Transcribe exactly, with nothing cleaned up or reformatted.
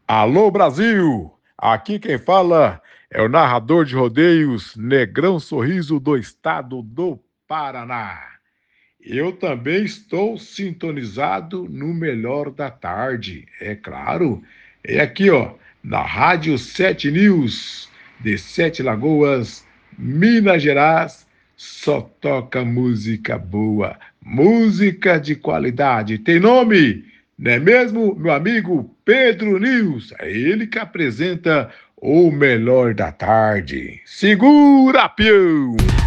Alô Brasil, aqui quem fala é o narrador de rodeios Negrão Sorriso do estado do Paraná. Eu também estou sintonizado no melhor da tarde, é claro. É aqui, ó, na Rádio Sete News, de Sete Lagoas, Minas Gerais, só toca música boa, música de qualidade. Tem nome, não é mesmo, meu amigo Pedro News? É ele que apresenta o melhor da tarde. Segura, pião!